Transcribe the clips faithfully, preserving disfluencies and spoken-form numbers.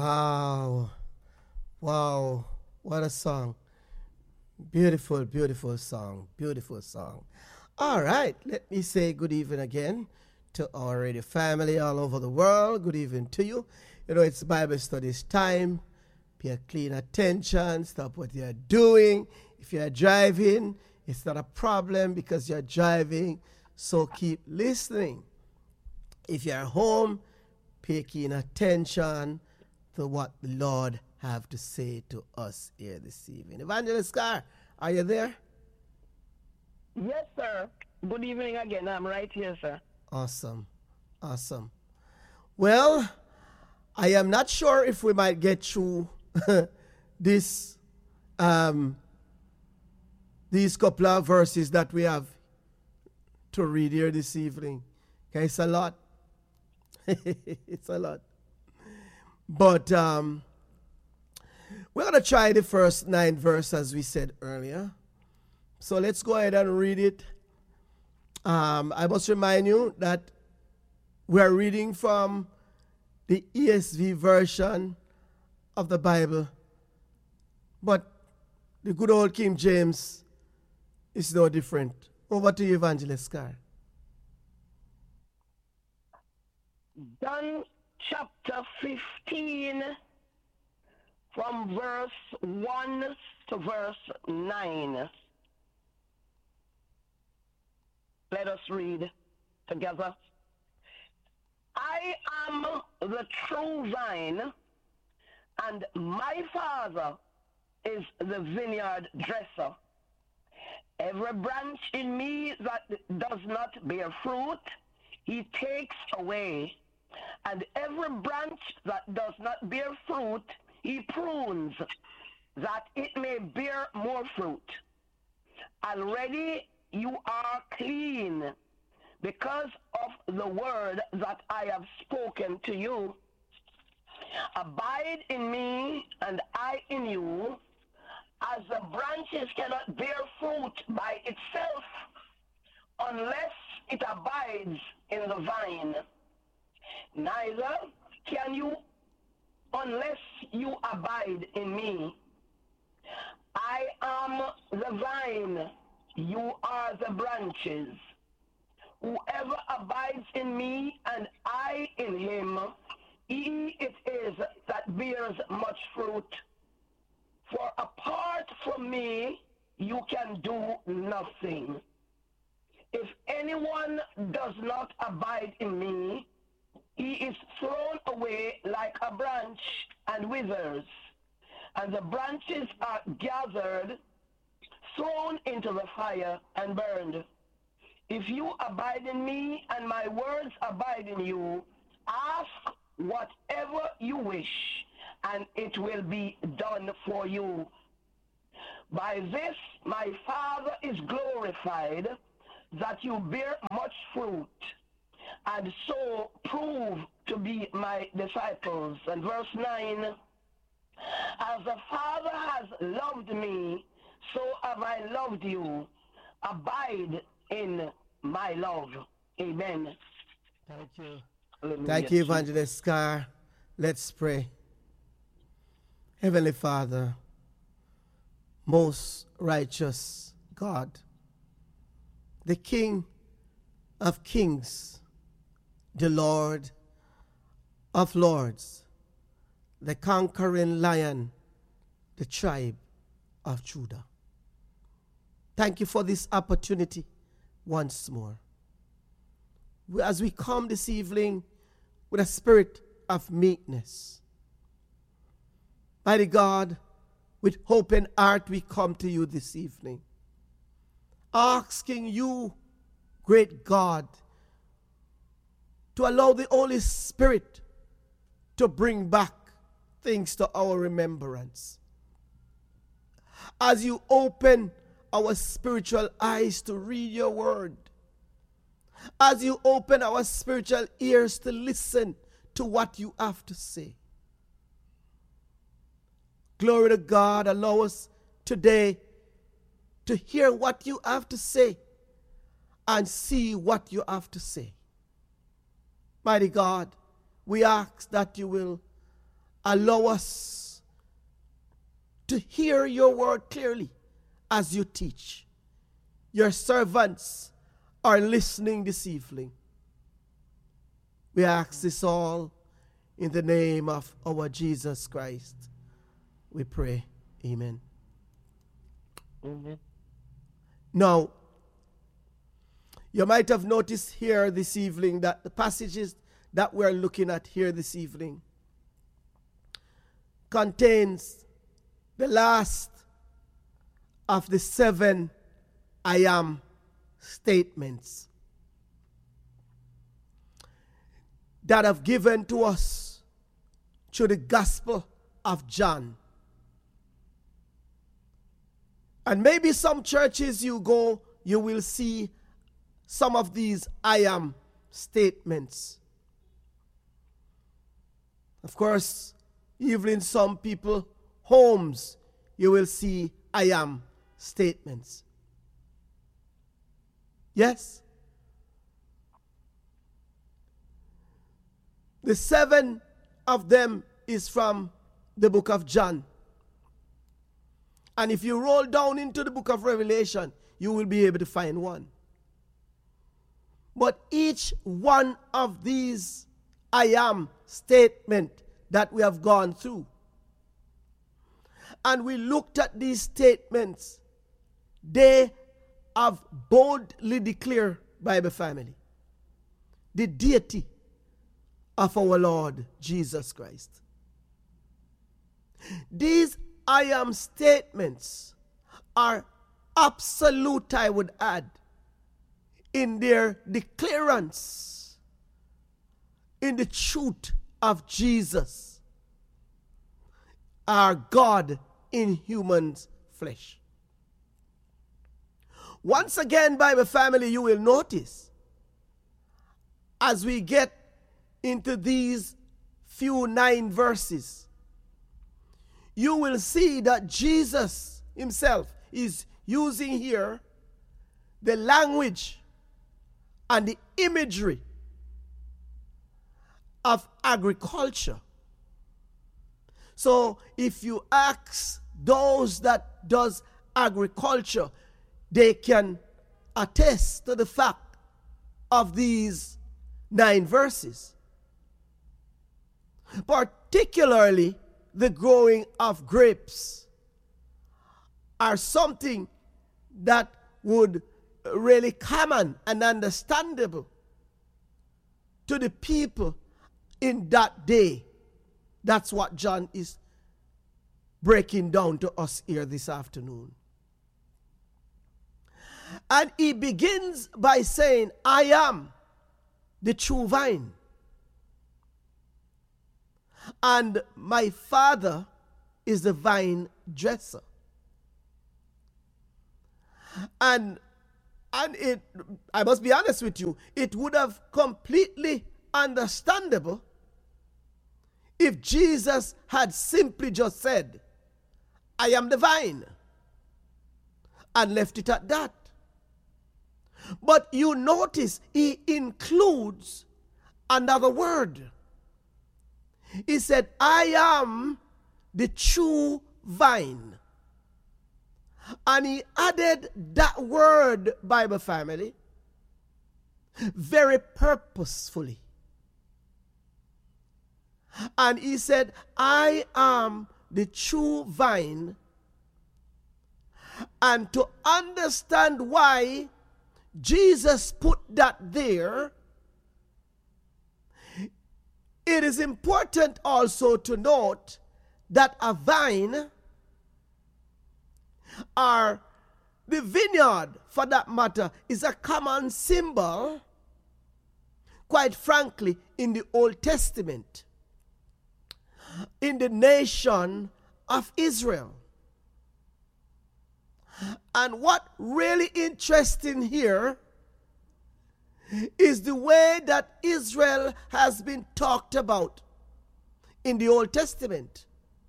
Wow. Wow. What a song. Beautiful, beautiful song. Beautiful song. All right. Let me say good evening again to our radio family all over the world. Good evening to you. You know, it's Bible studies time. Pay clean attention. Stop what you're doing. If you're driving, it's not a problem because you're driving. So keep listening. If you're home, pay keen attention to what the Lord have to say to us here this evening. Evangelist Carr, are you there? Yes, sir. Good evening again. I'm right here, sir. Awesome. Awesome. Well, I am not sure if we might get through this um, these couple of verses that we have to read here this evening. Okay, it's a lot. It's a lot. But um, we're going to try the first nine verses as we said earlier. So let's go ahead and read it. Um, I must remind you that we are reading from the E S V version of the Bible. But the good old King James is no different. Over to you, Evangelist Carr. John chapter fifteen, from verse one to verse nine. Let us read together. I am the true vine, and my Father is the vineyard dresser. Every branch in me that does not bear fruit, he takes away. And every branch that does not bear fruit, he prunes, that it may bear more fruit. Already you are clean because of the word that I have spoken to you. Abide in me, and I in you, as the branches cannot bear fruit by itself unless it abides in the vine. Neither can you unless you abide in me. I am the vine, you are the branches. Whoever abides in me and I in him, he it is that bears much fruit. For apart from me, you can do nothing. If anyone does not abide in me, he is thrown away like a branch and withers, and the branches are gathered, thrown into the fire, and burned. If you abide in me, and my words abide in you, ask whatever you wish, and it will be done for you. By this my Father is glorified, that you bear much fruit, and so prove to be my disciples. And verse nine, as the Father has loved me, so have I loved you. Abide in my love. Amen. Thank you. Hallelujah. Thank you, Evangelist Carr. Let's pray. Heavenly Father, most righteous God, the King of kings, the Lord of lords, the conquering lion, the tribe of Judah. Thank you for this opportunity once more. As we come this evening with a spirit of meekness, mighty God, with hope and heart we come to you this evening, asking you, great God, to allow the Holy Spirit to bring back things to our remembrance. As you open our spiritual eyes to read your word, as you open our spiritual ears to listen to what you have to say. Glory to God, allow us today to hear what you have to say and see what you have to say. Mighty God, we ask that you will allow us to hear your word clearly as you teach. Your servants are listening this evening. We ask this all in the name of our Jesus Christ. We pray. Amen. Amen. Now, you might have noticed here this evening that the passages that we're looking at here this evening contains the last of the seven I am statements that have given to us through the Gospel of John. And maybe some churches you go, you will see some of these I am statements. Of course, even in some people homes, you will see I am statements. Yes? The seven of them is from the book of John. And if you roll down into the book of Revelation, you will be able to find one. But each one of these I am statement that we have gone through, and we looked at these statements, they have boldly declared, Bible family, the deity of our Lord Jesus Christ. These I am statements are absolute, I would add, in their declarance in the truth of Jesus, our God in human flesh. Once again, Bible family, you will notice as we get into these few nine verses, you will see that Jesus himself is using here the language and the imagery of agriculture. So if you ask those that does agriculture, they can attest to the fact of these nine verses. Particularly the growing of grapes are something that would really common and understandable to the people in that day. That's what John is breaking down to us here this afternoon. And he begins by saying, I am the true vine, and my Father is the vine dresser. And and it, I must be honest with you, it would have completely understandable if Jesus had simply just said, I am the vine, and left it at that. But you notice he includes another word. He said, I am the true vine. And he added that word, Bible family, very purposefully. And he said, I am the true vine. And to understand why Jesus put that there, it is important also to note that a vine, or the vineyard for that matter, is a common symbol, quite frankly, in the Old Testament, in the nation of Israel. And what really interesting here is the way that Israel has been talked about in the Old Testament.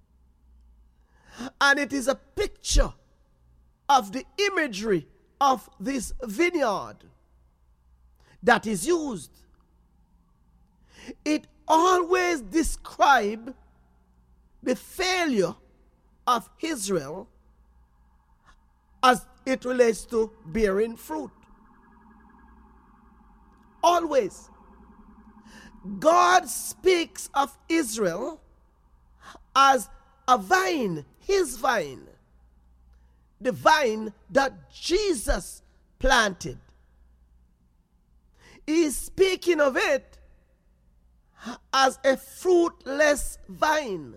And it is a picture of the imagery of this vineyard that is used. It always describes the failure of Israel as it relates to bearing fruit. Always. God speaks of Israel as a vine, his vine, the vine that Jesus planted. He is speaking of it as a fruitless vine.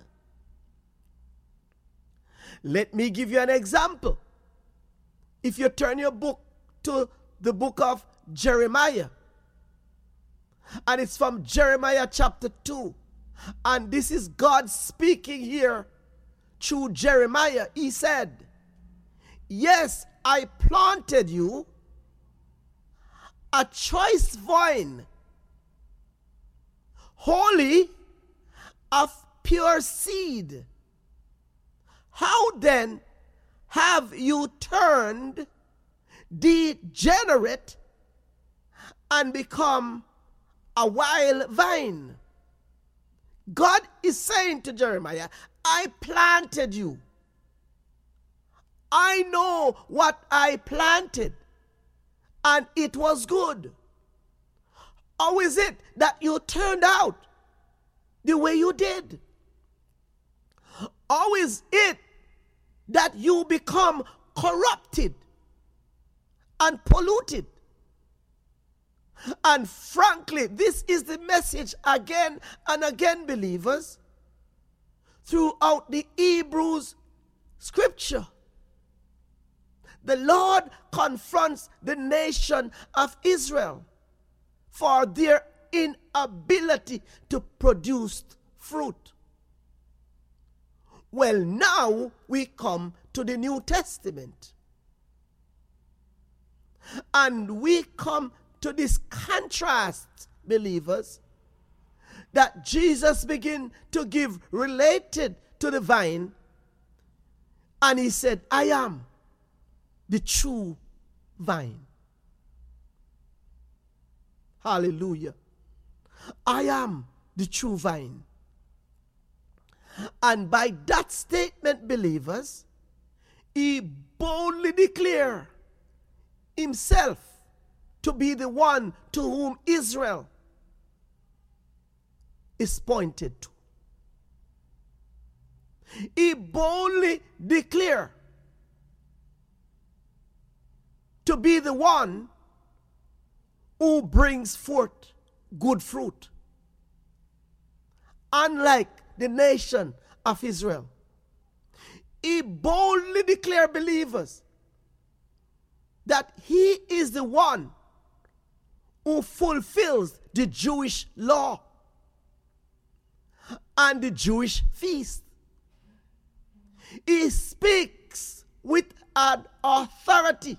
Let me give you an example. If you turn your book to the book of Jeremiah, and it's from Jeremiah chapter two, and this is God speaking here through Jeremiah. He said, yes, I planted you a choice vine, holy of pure seed. How then have you turned degenerate and become a wild vine? God is saying to Jeremiah, I planted you. I know what I planted, and it was good. How is it that you turned out the way you did? How is it that you become corrupted and polluted? And frankly, this is the message again and again, believers, throughout the Hebrews scripture. The Lord confronts the nation of Israel for their inability to produce fruit. Well, now we come to the New Testament. And we come to this contrast, believers, that Jesus began to give related to the vine. And he said, I am the true vine. Hallelujah. I am the true vine. And by that statement, believers, he boldly declared himself to be the one to whom Israel is pointed to. He boldly declared to be the one who brings forth good fruit, unlike the nation of Israel. He boldly declared, believers, that he is the one who fulfills the Jewish law and the Jewish feast. He speaks with an authority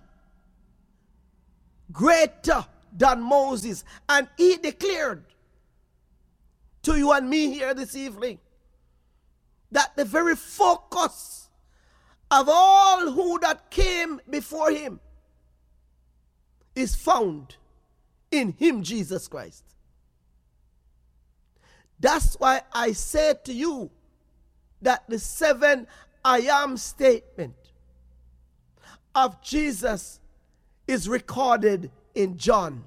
greater than Moses, and he declared to you and me here this evening that the very focus of all who that came before him is found in him, Jesus Christ. That's why I say to you that the seven I am statement of Jesus is recorded in John.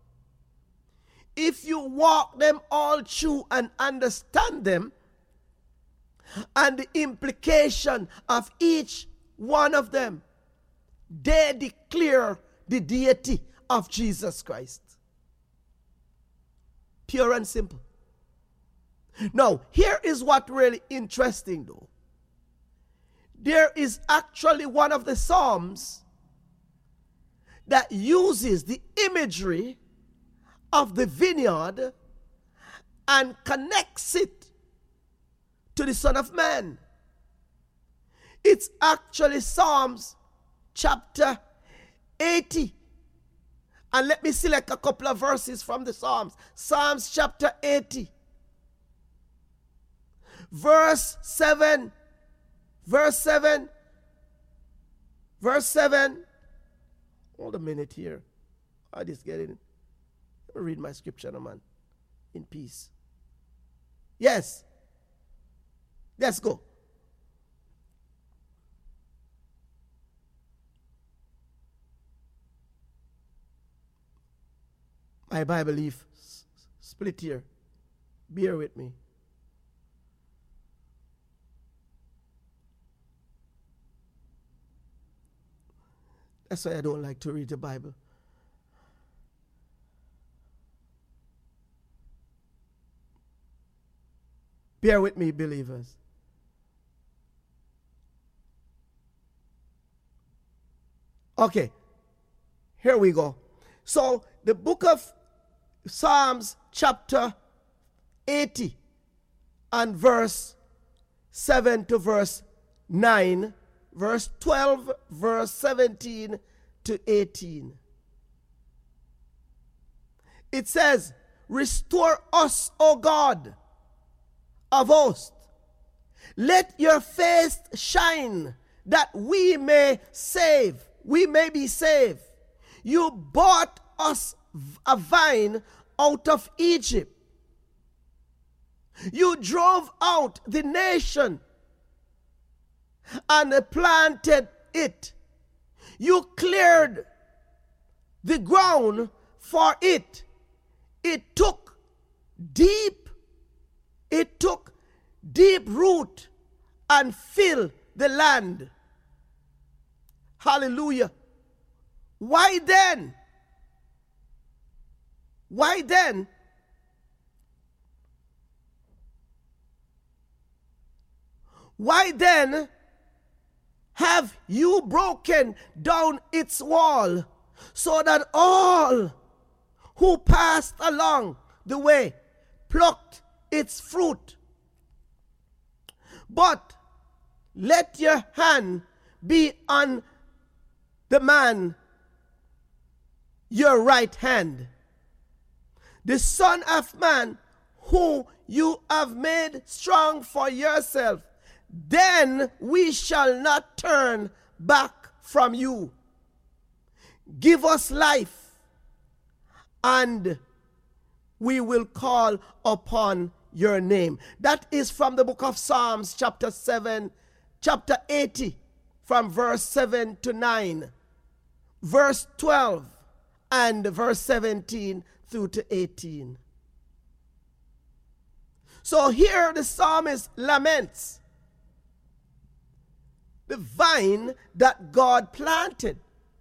If you walk them all through and understand them and the implication of each one of them, they declare the deity of Jesus Christ. Pure and simple. Now, here is what really interesting though. There is actually one of the Psalms that uses the imagery of the vineyard and connects it to the Son of Man. It's actually Psalms chapter eighty. And let me select a couple of verses from the Psalms. Psalms chapter eighty. Verse seven. Verse seven. Verse seven. Hold a minute here. I just get it. Read my scripture, no man. In peace. Yes. Let's go. My Bible leaf split here. Bear with me. That's why I don't like to read the Bible. Bear with me, believers. Okay, here we go. So, the book of Psalms, chapter eighty, and verse seven to verse nine, verse twelve, verse seventeen to eighteen. It says, "Restore us, O God of hosts. Let your face shine, that we may save, we may be saved. You bought us a vine out of Egypt. You drove out the nation and planted it. You cleared the ground for it. It took deep, it took deep root and filled the land." Hallelujah. Why then? Why then? Why then have you broken down its wall, so that all who passed along the way plucked its fruit? But let your hand be on the man, your right hand, the Son of Man, who you have made strong for yourself. Then we shall not turn back from you. Give us life, and we will call upon your name. That is from the book of Psalms, chapter seven, chapter eighty, from verse seven to nine, verse twelve, and verse seventeen through to eighteen. So here the psalmist laments the vine that God planted.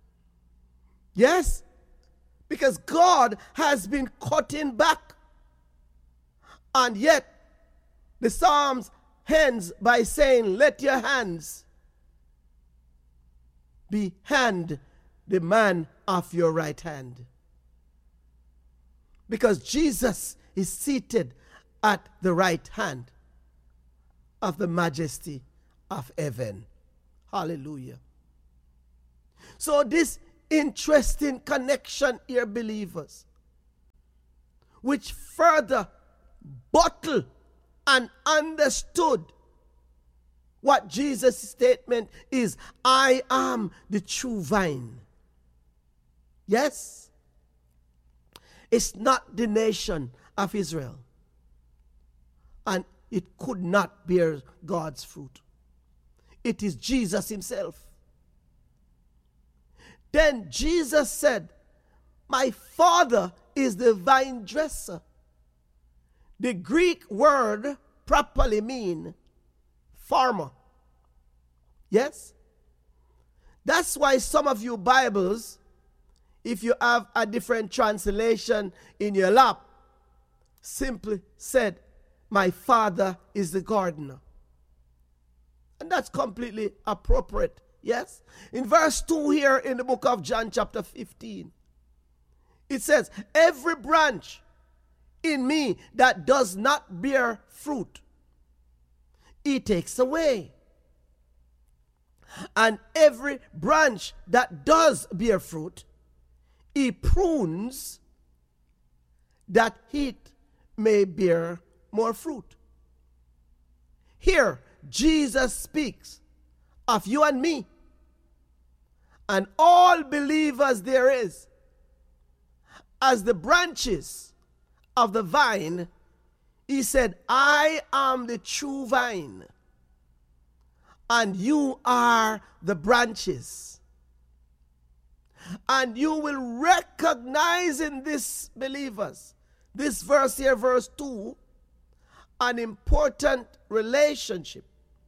Yes, because God has been cutting back. And yet, the Psalms ends by saying, let your hands be hand the man of your right hand. Because Jesus is seated at the right hand of the majesty of heaven. Hallelujah. So this interesting connection here, believers, which further bottle and understood what Jesus' statement is, I am the true vine. Yes, it's not the nation of Israel, and it could not bear God's fruit. It is Jesus himself. Then Jesus said, my Father is the vine dresser. The Greek word properly means farmer. Yes? That's why some of you Bibles, if you have a different translation in your lap, simply said, my Father is the gardener. And that's completely appropriate. Yes? In verse two here in the book of John chapter fifteen, it says, every branch in me that does not bear fruit, he takes away. And every branch that does bear fruit, he prunes, that it may bear more fruit. Here, Jesus speaks of you and me and all believers there is as the branches of the vine. He said, I am the true vine. and you are the branches. And you will recognize in this, believers, this verse here, verse two, an important relationship.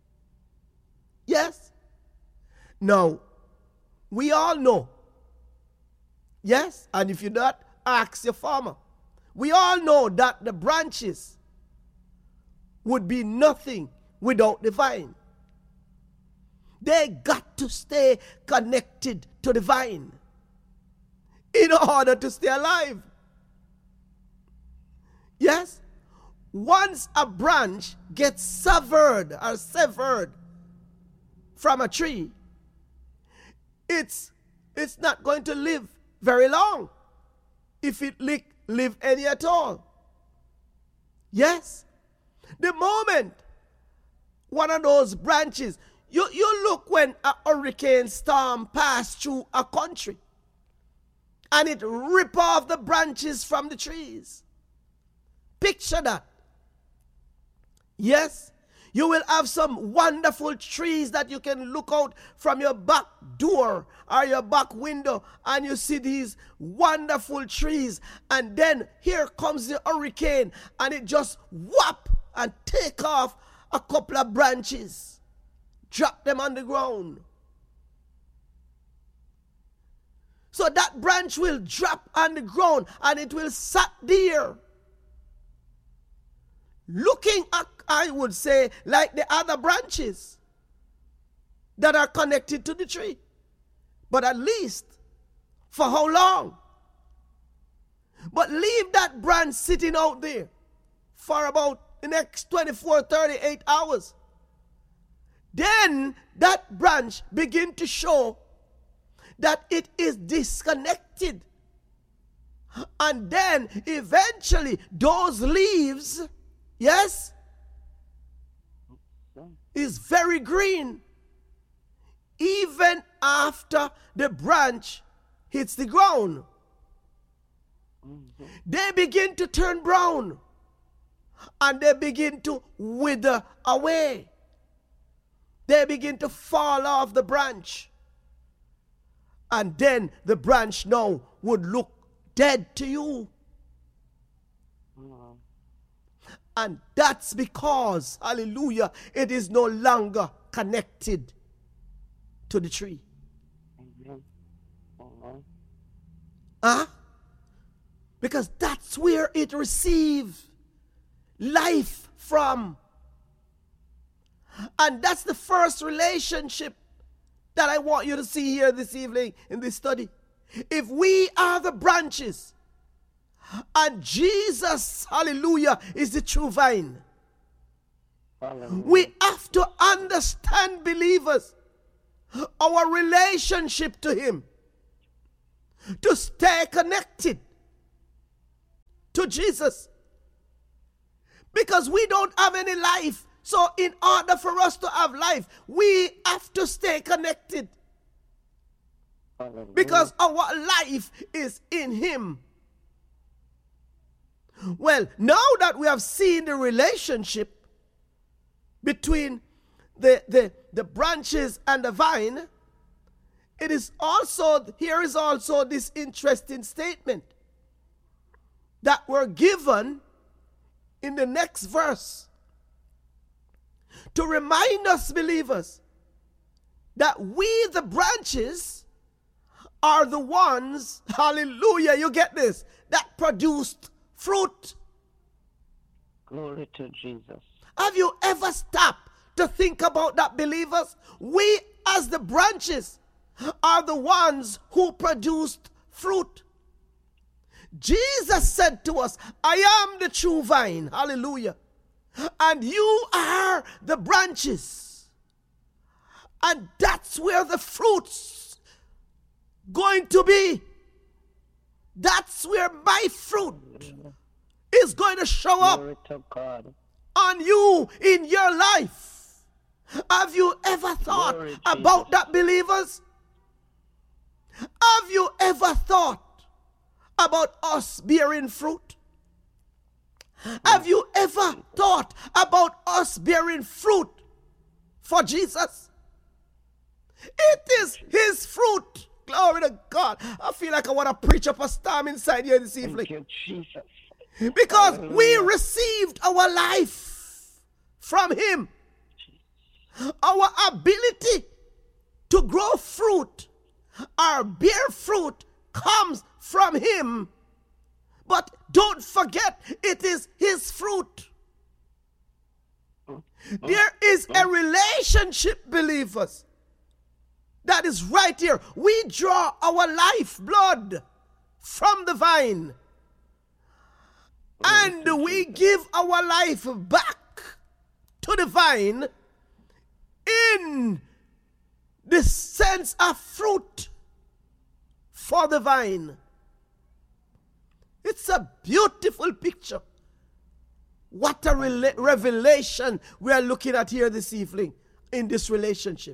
Yes? Now, we all know. Yes? And if you not, ask your farmer. We all know that the branches would be nothing without the vine. They got to stay connected to the vine in order to stay alive. Yes? Once a branch gets severed or severed from a tree, it's, it's not going to live very long, if it li- live any at all. Yes? The moment one of those branches, you, you look when a hurricane storm passed through a country and it rip off the branches from the trees. Picture that. Yes? You will have some wonderful trees that you can look out from your back door or your back window, and you see these wonderful trees, and then here comes the hurricane and it just whap and take off a couple of branches, drop them on the ground. So that branch will drop on the ground and it will sit there, looking at, I would say, like the other branches that are connected to the tree. But at least, for how long? But leave that branch sitting out there for about the next twenty-four, thirty-eight hours. Then that branch begin to show that it is disconnected. And then eventually those leaves, yes, is very green even after the branch hits the ground. Mm-hmm. They begin to turn brown and they begin to wither away. They begin to fall off the branch. And then the branch now would look dead to you. Mm-hmm. And that's because, hallelujah, it is no longer connected to the tree. Mm-hmm. Mm-hmm. Huh? Because that's where it receives life from. And that's the first relationship that I want you to see here this evening in this study. If we are the branches, and Jesus, hallelujah, is the true vine, hallelujah, we have to understand, believers, our relationship to him, to stay connected to Jesus. Because we don't have any life. So in order for us to have life, we have to stay connected. Hallelujah. Because our life is in him. Well, now that we have seen the relationship between the, the, the branches and the vine, it is also, here is also this interesting statement that we're given in the next verse to remind us, believers, that we, the branches, are the ones, hallelujah, you get this, that produced fruit. Glory to Jesus. Have you ever stopped to think about that, believers? We, as the branches, are the ones who produced fruit. Jesus said to us, I am the true vine, hallelujah, and you are the branches. And that's where the fruit's going to be. That's where my fruit is going to show up to God. On you in your life. Have you ever thought Glory about Jesus. That, believers? Have you ever thought about us bearing fruit? Have you ever thought about us bearing fruit for Jesus? It is his fruit. Glory to God. I feel like I want to preach up a storm inside here this evening. Thank you, Jesus. Because Hallelujah. we received our life from him. Our ability to grow fruit, our bear fruit, comes from him. But don't forget, it is his fruit. There is a relationship, believers, that is right here. We draw our life blood from the vine, and we give our life back to the vine in the sense of fruit for the vine. It's a beautiful picture. What a rela- revelation we are looking at here this evening in this relationship.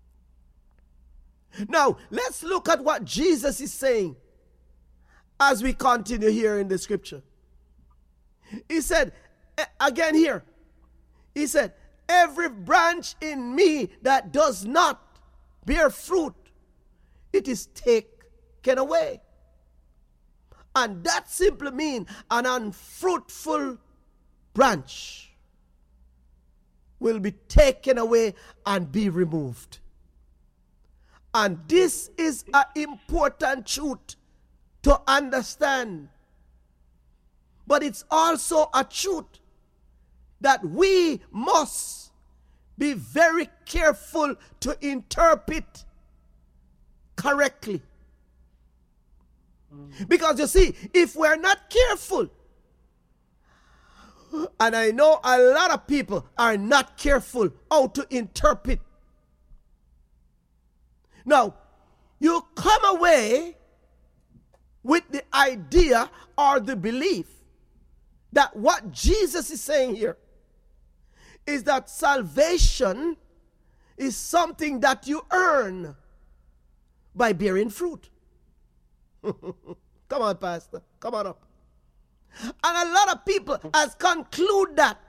Now, let's look at what Jesus is saying as we continue here in the scripture. He said, again here, he said, every branch in me that does not bear fruit, it is taken away. And that simply means an unfruitful branch will be taken away and be removed. And this is an important truth to understand. But it's also a truth that we must be very careful to interpret correctly. Because you see, if we're not careful, and I know a lot of people are not careful how to interpret. Now, you come away with the idea or the belief that what Jesus is saying here is that salvation is something that you earn by bearing fruit. Come on, Pastor. Come on up. And a lot of people has concluded that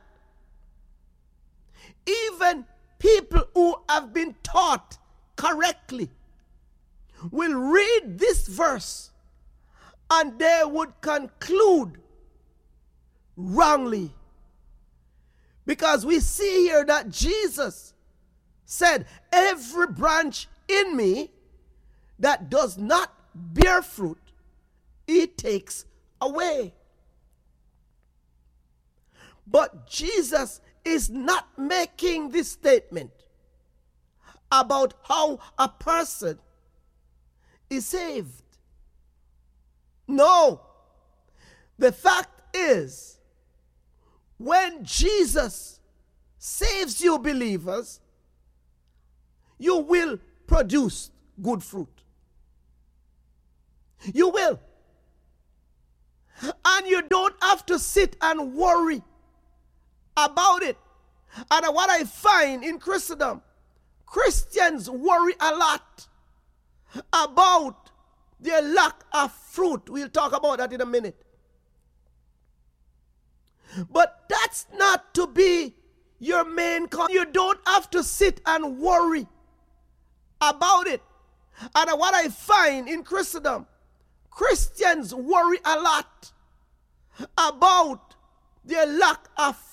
even people who have been taught correctly will read this verse and they would conclude wrongly. Because we see here that Jesus said, every branch in me that does not bear fruit, he takes away. But Jesus is not making this statement about how a person is saved. No. The fact is, when Jesus saves you believers, you will produce good fruit. You will. And you don't have to sit and worry about it. And what I find in Christendom, Christians worry a lot about their lack of fruit. We'll talk about that in a minute. But that's not to be your main concern. You don't have to sit and worry about it. And what I find in Christendom, Christians worry a lot about their lack of